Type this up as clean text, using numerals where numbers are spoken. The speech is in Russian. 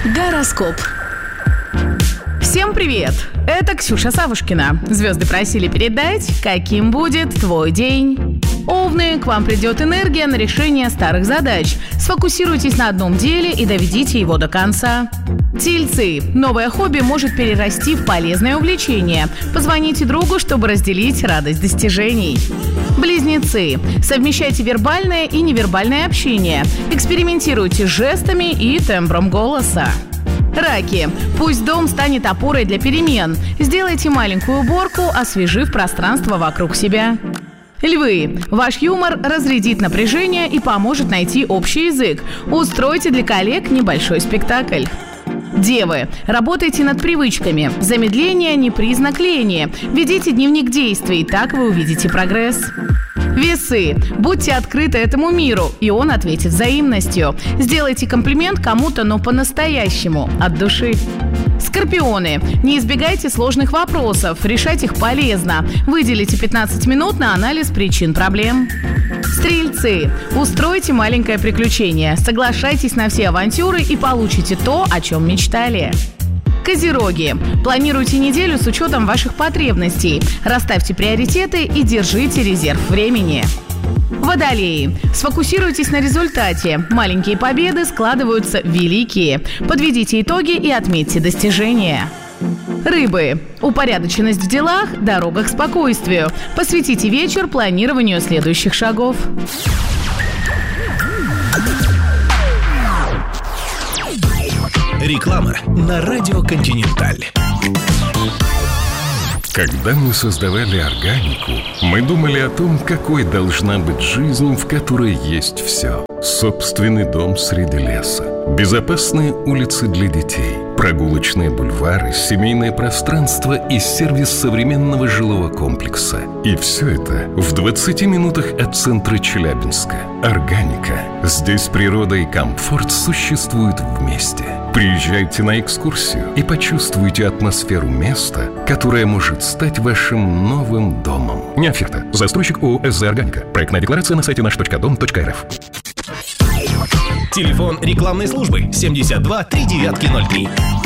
Гороскоп. Всем привет! Это Ксюша Савушкина. Звезды просили передать, каким будет твой день. Овны, к вам придет энергия на решение старых задач. Сфокусируйтесь на одном деле и доведите его до конца. Тельцы. Новое хобби может перерасти в полезное увлечение. Позвоните другу, чтобы разделить радость достижений. Близнецы. Совмещайте вербальное и невербальное общение. Экспериментируйте с жестами и тембром голоса. Раки. Пусть дом станет опорой для перемен. Сделайте маленькую уборку, освежив пространство вокруг себя. Львы. Ваш юмор разрядит напряжение и поможет найти общий язык. Устройте для коллег небольшой спектакль. Девы. Работайте над привычками. Замедление не признак лени. Ведите дневник действий, так вы увидите прогресс. Весы. Будьте открыты этому миру, и он ответит взаимностью. Сделайте комплимент кому-то, но по-настоящему, от души. Скорпионы. Не избегайте сложных вопросов, решать их полезно. Выделите 15 минут на анализ причин проблем. Стрельцы. Устройте маленькое приключение. Соглашайтесь на все авантюры и получите то, о чем мечтали. Козероги. Планируйте неделю с учетом ваших потребностей. Расставьте приоритеты и держите резерв времени. Водолеи. Сфокусируйтесь на результате. Маленькие победы складываются в великие. Подведите итоги и отметьте достижения. Рыбы. Упорядоченность в делах – дорога к спокойствию. Посвятите вечер планированию следующих шагов. Реклама на радио «Континенталь». Когда мы создавали органику, мы думали о том, какой должна быть жизнь, в которой есть все. Собственный дом среди леса, безопасные улицы для детей, прогулочные бульвары, семейное пространство и сервис современного жилого комплекса. И все это в 20 минутах от центра Челябинска. Органика. Здесь природа и комфорт существуют вместе. Приезжайте на экскурсию и почувствуйте атмосферу места, которое может стать вашим новым домом. Неоферта. Застройщик ООО «СЗ Органика». Проектная декларация на сайте наш.дом.рф. Телефон рекламной службы 72 3903.